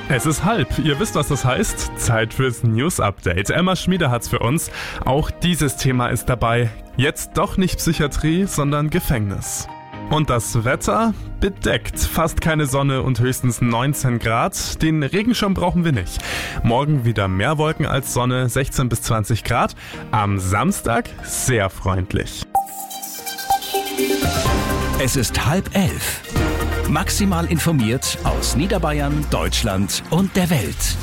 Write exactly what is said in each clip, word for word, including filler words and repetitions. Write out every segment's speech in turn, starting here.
Es ist halb. Ihr wisst, was das heißt? Zeit fürs News-Update. Emma Schmieder hat's für uns. Auch dieses Thema ist dabei. Jetzt doch nicht Psychiatrie, sondern Gefängnis. Und das Wetter? Bedeckt. Fast keine Sonne und höchstens neunzehn Grad. Den Regenschirm brauchen wir nicht. Morgen wieder mehr Wolken als Sonne, sechzehn bis zwanzig Grad. Am Samstag sehr freundlich. Es ist halb elf. Maximal informiert aus Niederbayern, Deutschland und der Welt.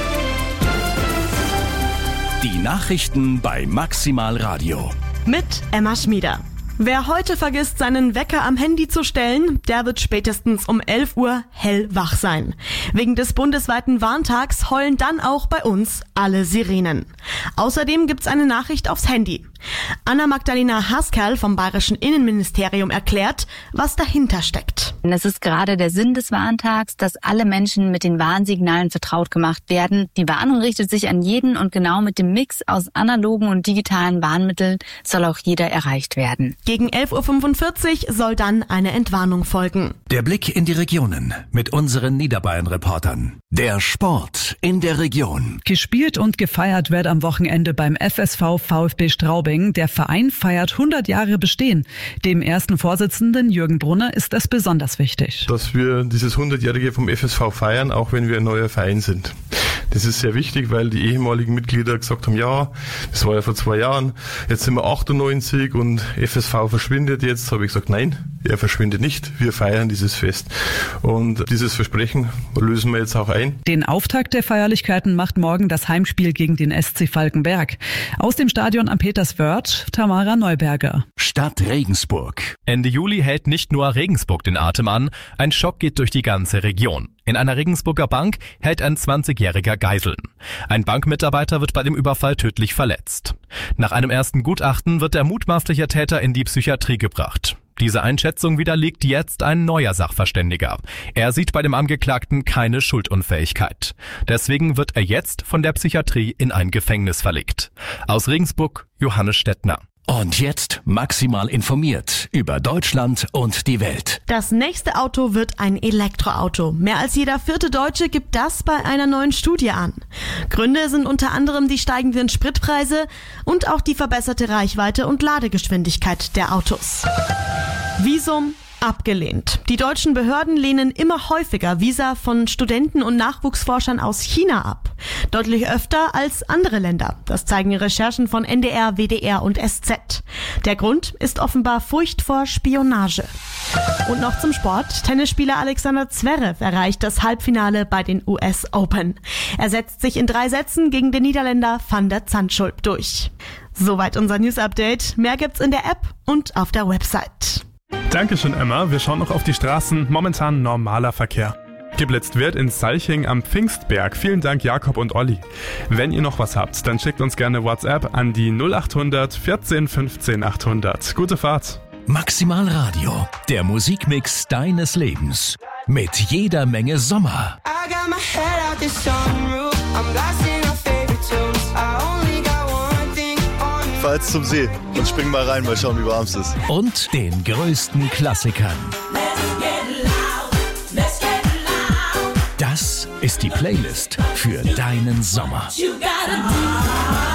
Die Nachrichten bei Maximal Radio. Mit Emma Schmieder. Wer heute vergisst, seinen Wecker am Handy zu stellen, der wird spätestens um elf Uhr hellwach sein. Wegen des bundesweiten Warntags heulen dann auch bei uns alle Sirenen. Außerdem gibt's eine Nachricht aufs Handy. Anna-Magdalena Haskerl vom Bayerischen Innenministerium erklärt, was dahinter steckt. Es ist gerade der Sinn des Warntags, dass alle Menschen mit den Warnsignalen vertraut gemacht werden. Die Warnung richtet sich an jeden und genau mit dem Mix aus analogen und digitalen Warnmitteln soll auch jeder erreicht werden. Gegen elf Uhr fünfundvierzig soll dann eine Entwarnung folgen. Der Blick in die Regionen mit unseren Niederbayern-Reportern. Der Sport in der Region. Gespielt und gefeiert wird am Wochenende beim F S V VfB Straubing. Der Verein feiert hundert Jahre Bestehen. Dem ersten Vorsitzenden Jürgen Brunner ist es besonders wichtig. Dass wir dieses hundertjährige vom F S V feiern, auch wenn wir ein neuer Verein sind. Das ist sehr wichtig, weil die ehemaligen Mitglieder gesagt haben, ja, das war ja vor zwei Jahren, jetzt sind wir achtundneunzig und F S V verschwindet jetzt. Habe ich gesagt, nein, er verschwindet nicht, wir feiern dieses Fest. Und dieses Versprechen lösen wir jetzt auch ein. Den Auftakt der Feierlichkeiten macht morgen das Heimspiel gegen den S C Falkenberg. Aus dem Stadion am Peterswörth, Tamara Neuberger. Stadt Regensburg. Ende Juli hält nicht nur Regensburg den Atem an, ein Schock geht durch die ganze Region. In einer Regensburger Bank hält ein zwanzigjähriger Geiseln. Ein Bankmitarbeiter wird bei dem Überfall tödlich verletzt. Nach einem ersten Gutachten wird der mutmaßliche Täter in die Psychiatrie gebracht. Diese Einschätzung widerlegt jetzt ein neuer Sachverständiger. Er sieht bei dem Angeklagten keine Schuldunfähigkeit. Deswegen wird er jetzt von der Psychiatrie in ein Gefängnis verlegt. Aus Regensburg, Johannes Stettner. Und jetzt maximal informiert über Deutschland und die Welt. Das nächste Auto wird ein Elektroauto. Mehr als jeder vierte Deutsche gibt das bei einer neuen Studie an. Gründe sind unter anderem die steigenden Spritpreise und auch die verbesserte Reichweite und Ladegeschwindigkeit der Autos. Visum abgelehnt. Die deutschen Behörden lehnen immer häufiger Visa von Studenten und Nachwuchsforschern aus China ab. Deutlich öfter als andere Länder. Das zeigen Recherchen von N D R, W D R und S Z. Der Grund ist offenbar Furcht vor Spionage. Und noch zum Sport. Tennisspieler Alexander Zverev erreicht das Halbfinale bei den U S Open. Er setzt sich in drei Sätzen gegen den Niederländer Van der Zandschulp durch. Soweit unser News-Update. Mehr gibt's in der App und auf der Website. Dankeschön, Emma. Wir schauen noch auf die Straßen. Momentan normaler Verkehr. Geblitzt wird in Salching am Pfingstberg. Vielen Dank, Jakob und Olli. Wenn ihr noch was habt, dann schickt uns gerne WhatsApp an die null acht hundert vierzehn fünfzehn achthundert. Gute Fahrt. Maximal Radio, der Musikmix deines Lebens. Mit jeder Menge Sommer. Falls zum See und spring mal rein, mal schauen, wie warm es ist. Und den größten Klassikern. Das ist die Playlist für deinen Sommer.